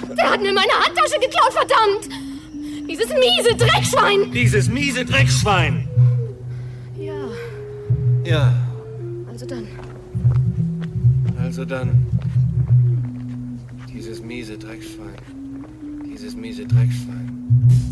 Der hat mir meine Handtasche geklaut, verdammt! Dieses miese Dreckschwein! Dieses miese Dreckschwein! Ja. Ja. Also dann. Also dann. Dieses miese Dreckschwein. Dieses miese Dreckschwein.